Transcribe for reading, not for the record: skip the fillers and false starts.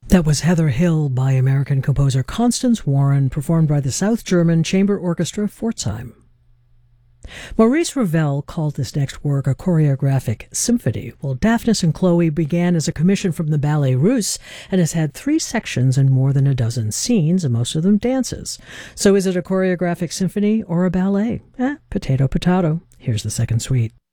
That was Heather Hill by American composer Constance Warren, performed by the South German Chamber Orchestra Pforzheim. Maurice Ravel called this next work a choreographic symphony, while Daphnis and Chloe began as a commission from the Ballet Russe and has had 3 sections and more than a dozen scenes, and most of them dances. So is it a choreographic symphony or a ballet? Potato, potato. Here's the second suite.